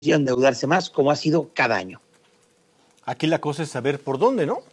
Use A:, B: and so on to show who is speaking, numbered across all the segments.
A: endeudarse más, como ha sido cada año.
B: Aquí la cosa es saber por dónde, ¿no?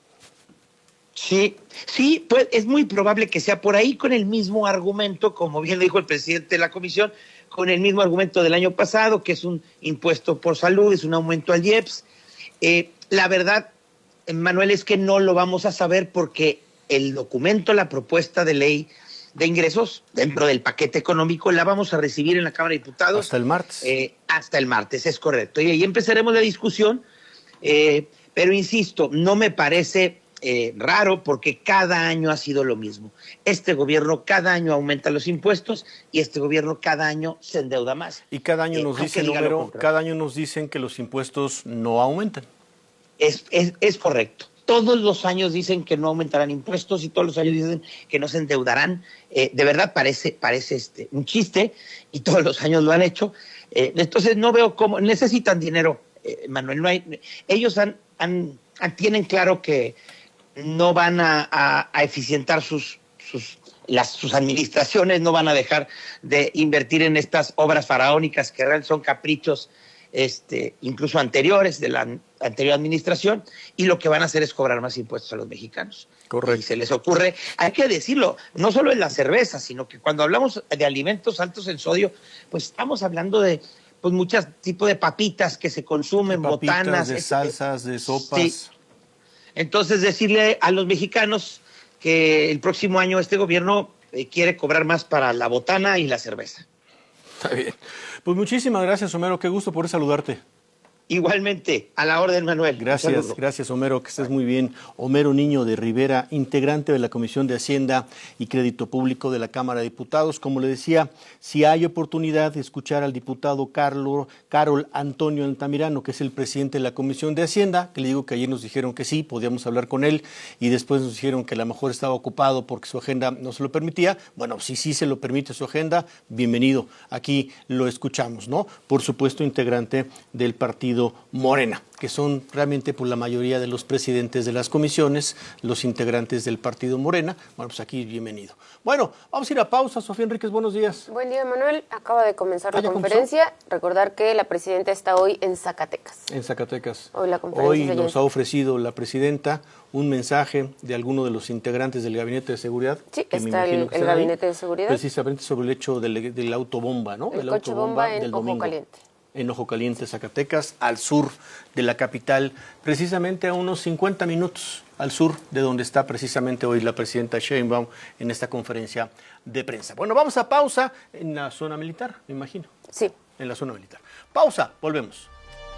A: Sí, pues es muy probable que sea por ahí con el mismo argumento, como bien dijo el presidente de la comisión, con el mismo argumento del año pasado, que es un impuesto por salud, es un aumento al IEPS. La verdad, Manuel, es que no lo vamos a saber porque el documento, la propuesta de ley de ingresos dentro del paquete económico la vamos a recibir en la Cámara de Diputados.
B: Hasta el martes.
A: Hasta el martes, es correcto. Y ahí empezaremos la discusión, pero insisto, no me parece raro porque cada año ha sido lo mismo. Este gobierno cada año aumenta los impuestos y este gobierno cada año se endeuda más.
B: Y cada año nos dicen, cada año nos dicen que los impuestos no aumentan.
A: Es correcto. Todos los años dicen que no aumentarán impuestos y todos los años dicen que no se endeudarán. De verdad parece un chiste y todos los años lo han hecho. Entonces no veo cómo necesitan dinero, Manuel. Ellos tienen claro que no van a eficientar sus administraciones, no van a dejar de invertir en estas obras faraónicas que realmente son caprichos incluso anteriores de la anterior administración, y lo que van a hacer es cobrar más impuestos a los mexicanos.
B: Correcto.
A: Y se les ocurre, hay que decirlo, no solo en la cerveza, sino que cuando hablamos de alimentos altos en sodio, pues estamos hablando de muchos tipos de papitas que se consumen, botanas,
B: de salsas, de sopas.
A: Sí. Entonces decirle a los mexicanos que el próximo año este gobierno quiere cobrar más para la botana y la cerveza.
B: Está bien. Pues muchísimas gracias, Homero. Qué gusto poder saludarte.
A: Igualmente, a la orden, Manuel.
B: Gracias, Homero, que estés muy bien. Homero Niño de Rivera, integrante de la Comisión de Hacienda y Crédito Público de la Cámara de Diputados. Como le decía, si hay oportunidad de escuchar al diputado Carol Antonio Altamirano, que es el presidente de la Comisión de Hacienda, que le digo que ayer nos dijeron que sí, podíamos hablar con él, y después nos dijeron que a lo mejor estaba ocupado porque su agenda no se lo permitía. Bueno, si sí se lo permite su agenda, bienvenido. Aquí lo escuchamos, ¿no? Por supuesto, integrante del partido Morena, que son realmente por la mayoría de los presidentes de las comisiones, los integrantes del partido Morena. Bueno, pues aquí bienvenido. Bueno, vamos a ir a pausa. Sofía Enríquez, buenos días.
C: Buen día, Manuel. Acaba de comenzar la conferencia. ¿Comenzó? Recordar que la presidenta está hoy en Zacatecas.
B: En Zacatecas.
C: Hoy
B: nos ha ofrecido la presidenta un mensaje de alguno de los integrantes del Gabinete de Seguridad.
C: Sí, está el Gabinete de Seguridad.
B: Precisamente sobre el hecho del autobomba, ¿no?
C: El coche bomba en Ojo Caliente.
B: En Ojo Caliente, Zacatecas, al sur de la capital, precisamente a unos 50 minutos al sur de donde está precisamente hoy la presidenta Sheinbaum en esta conferencia de prensa. Bueno, vamos a pausa en la zona militar, me imagino.
C: Sí.
B: En la zona militar. Pausa, volvemos.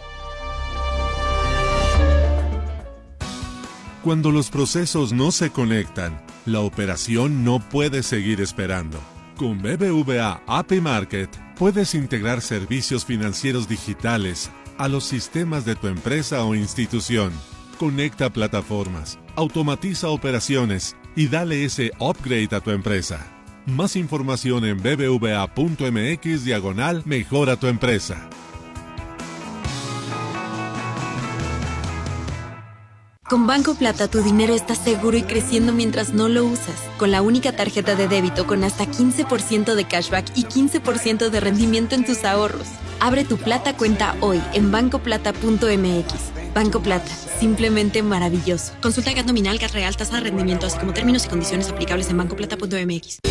D: Cuando los procesos no se conectan, la operación no puede seguir esperando. Con BBVA API Market puedes integrar servicios financieros digitales a los sistemas de tu empresa o institución. Conecta plataformas, automatiza operaciones y dale ese upgrade a tu empresa. Más información en bbva.mx/mejora tu empresa.
E: Con Banco Plata tu dinero está seguro y creciendo mientras no lo usas. Con la única tarjeta de débito con hasta 15% de cashback y 15% de rendimiento en tus ahorros. Abre tu Plata cuenta hoy en bancoplata.mx. Banco Plata, simplemente maravilloso. Consulta GAT nominal, GAT real, tasa de rendimiento, así como términos y condiciones aplicables en bancoplata.mx.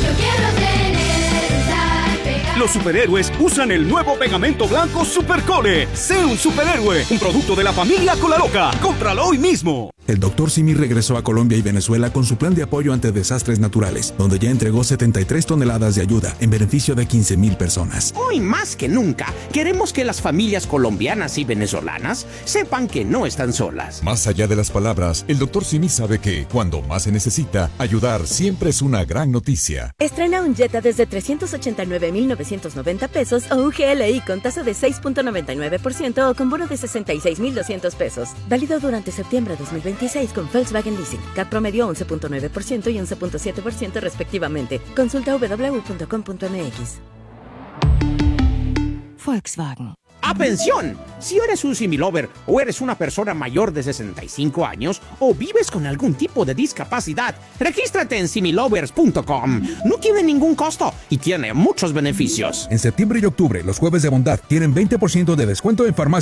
F: Los superhéroes usan el nuevo pegamento blanco Supercole. Sé un superhéroe, un producto de la familia Colaloca. ¡Cómpralo hoy mismo!
G: El Dr. Simi regresó a Colombia y Venezuela con su plan de apoyo ante desastres naturales, donde ya entregó 73 toneladas de ayuda en beneficio de 15,000 personas.
H: Hoy más que nunca, queremos que las familias colombianas y venezolanas sepan que no están solas.
I: Más allá de las palabras, el Dr. Simi sabe que, cuando más se necesita, ayudar siempre es una gran noticia.
J: Estrena un Jetta desde 389,990 pesos o un GLI con tasa de 6.99% o con bono de 66,200 pesos. Válido durante septiembre de 2026 con Volkswagen Leasing. CAT promedio 11.9% y 11.7% respectivamente. Consulta www.com.mx.
H: Volkswagen. ¡Atención! Si eres un Similover o eres una persona mayor de 65 años o vives con algún tipo de discapacidad, regístrate en similovers.com. No tiene ningún costo y tiene muchos beneficios.
G: En septiembre y octubre, los jueves de bondad tienen 20% de descuento en farmacia